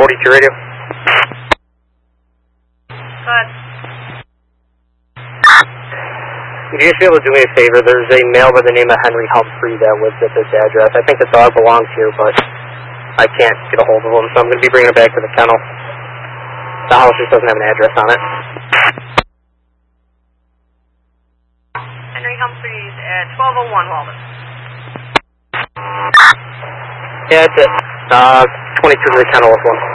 42 radio. Good. Would you just be able to do me a favor? There's a male by the name of Henry Humphrey that lives at this address. I think the dog belongs here, but I can't get a hold of him, so I'm going to be bringing it back to the kennel. The house just doesn't have an address on it. Henry Humphreys at 1201 Walden. Yeah, that's it. 22 to the kennel with one.